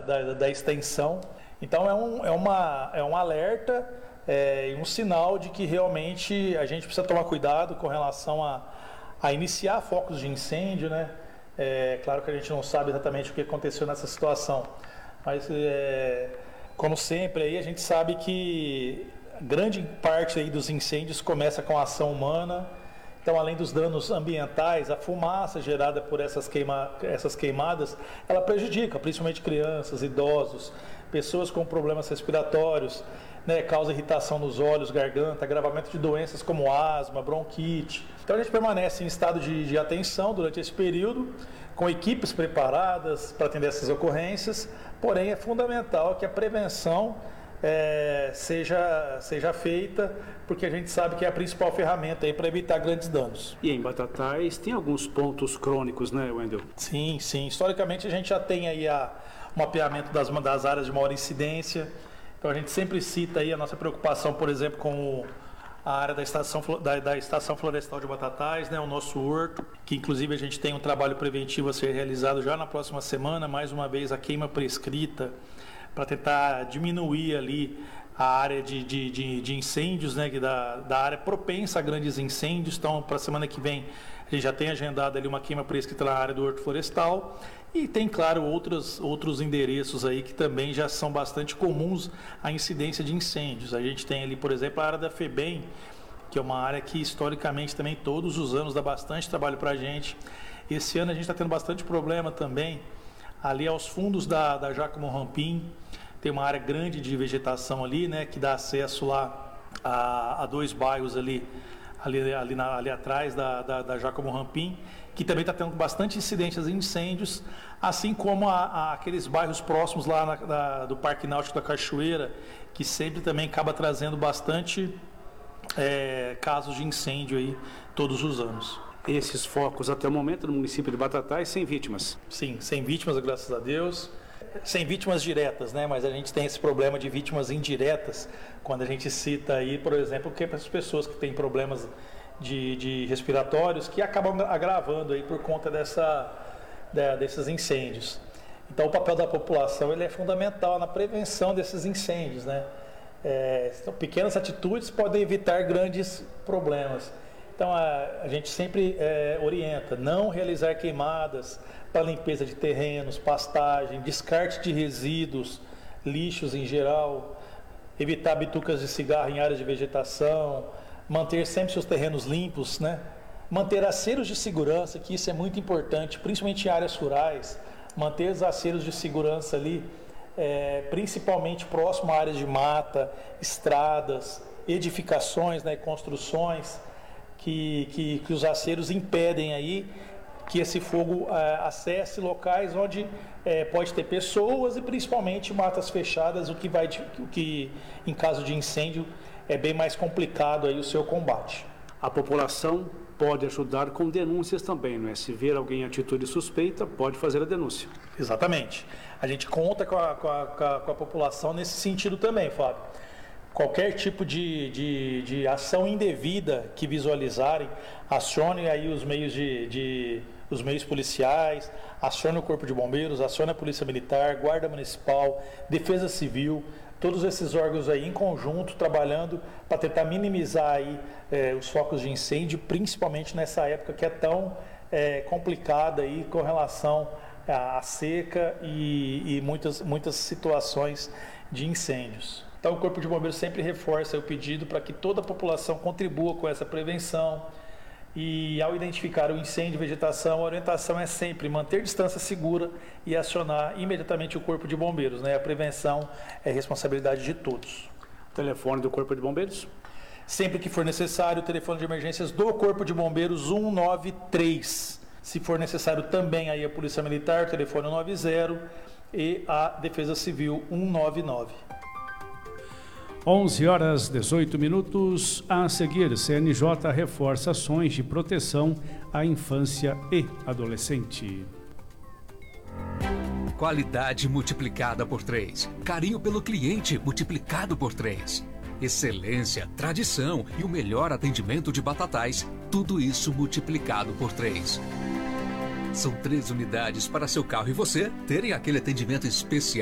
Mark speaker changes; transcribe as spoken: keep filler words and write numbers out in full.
Speaker 1: da, da extensão. Então é um, é uma, é um alerta é, e um sinal de que realmente a gente precisa tomar cuidado com relação a, a iniciar focos de incêndio, né? É claro que a gente não sabe exatamente o que aconteceu nessa situação, mas é, como sempre aí a gente sabe que grande parte aí dos incêndios começa com a ação humana. Então, além dos danos ambientais, a fumaça gerada por essas, queima, essas queimadas, ela prejudica, principalmente crianças, idosos, pessoas com problemas respiratórios, né, causa irritação nos olhos, garganta, agravamento de doenças como asma, bronquite. Então, a gente permanece em estado de, de atenção durante esse período, com equipes preparadas para atender essas ocorrências, porém é fundamental que a prevenção É, seja, seja feita, porque a gente sabe que é a principal ferramenta para evitar grandes danos.
Speaker 2: E em Batatais tem alguns pontos crônicos, né, Wendel?
Speaker 1: Sim, sim. Historicamente a gente já tem aí a, o mapeamento das, das áreas de maior incidência. Então a gente sempre cita aí a nossa preocupação, por exemplo, com a área da estação, da, da estação florestal de Batatais, né, o nosso horto, que inclusive a gente tem um trabalho preventivo a ser realizado já na próxima semana, mais uma vez a queima prescrita, para tentar diminuir ali a área de, de, de, de incêndios, né, da, da área propensa a grandes incêndios. Então, para a semana que vem, a gente já tem agendado ali uma queima prescrita na área do horto florestal. E tem, claro, outros, outros endereços aí que também já são bastante comuns à incidência de incêndios. A gente tem ali, por exemplo, a área da FEBEM, que é uma área que historicamente também todos os anos dá bastante trabalho para a gente. Esse ano a gente está tendo bastante problema também ali aos fundos da, da Giacomo Rampin. Tem uma área grande de vegetação ali, né, que dá acesso lá a, a dois bairros ali, ali, ali, na, ali atrás da, da, da Giacomo Rampin, que também está tendo bastante incidências em incêndios, assim como a, a, aqueles bairros próximos lá na, da, do Parque Náutico da Cachoeira, que sempre também acaba trazendo bastante é, casos de incêndio aí todos os anos.
Speaker 2: Esses focos até o momento no município de Batatais sem vítimas?
Speaker 1: Sim, sem vítimas, graças a Deus. Sem vítimas diretas, né? Mas a gente tem esse problema de vítimas indiretas, quando a gente cita aí, por exemplo, que as pessoas que têm problemas de, de respiratórios que acabam agravando aí por conta dessa, da, desses incêndios. Então, o papel da população ele é fundamental na prevenção desses incêndios, né? É, então, pequenas atitudes podem evitar grandes problemas. Então, a, a gente sempre é, orienta não realizar queimadas para limpeza de terrenos, pastagem, descarte de resíduos, lixos em geral, evitar bitucas de cigarro em áreas de vegetação, manter sempre seus terrenos limpos, né? Manter aceros de segurança, que isso é muito importante, principalmente em áreas rurais, manter os aceros de segurança ali, é, principalmente próximo a áreas de mata, estradas, edificações, né, construções, que, que, que os aceros impedem aí que esse fogo é, acesse locais onde é, pode ter pessoas e principalmente matas fechadas, o que vai, o que em caso de incêndio é bem mais complicado aí o seu combate.
Speaker 2: A população pode ajudar com denúncias também, não é? Se ver alguém em atitude suspeita, pode fazer a denúncia.
Speaker 1: Exatamente. A gente conta com a, com a, com a população nesse sentido também, Fábio. Qualquer tipo de, de, de ação indevida que visualizarem, acione aí os meios, de, de, os meios policiais, acione o Corpo de Bombeiros, acione a Polícia Militar, Guarda Municipal, Defesa Civil, todos esses órgãos aí em conjunto, trabalhando para tentar minimizar aí, eh, os focos de incêndio, principalmente nessa época que é tão eh, complicada aí com relação à seca e, e muitas, muitas situações de incêndios. Então, o Corpo de Bombeiros sempre reforça o pedido para que toda a população contribua com essa prevenção. E, ao identificar o incêndio de vegetação, a orientação é sempre manter distância segura e acionar imediatamente o Corpo de Bombeiros, né? A prevenção é responsabilidade de todos.
Speaker 2: Telefone do Corpo de Bombeiros?
Speaker 1: Sempre que for necessário, o telefone de emergências do Corpo de Bombeiros cento e noventa e três. Se for necessário também aí a Polícia Militar, telefone noventa e a Defesa Civil cento e noventa e nove.
Speaker 3: onze horas e dezoito minutos. A seguir, C N J reforça ações de proteção à infância e adolescente.
Speaker 4: Qualidade multiplicada por três. Carinho pelo cliente multiplicado por três. Excelência, tradição e o melhor atendimento de Batatais. Tudo isso multiplicado por três. São três unidades para seu carro e você terem aquele atendimento especial.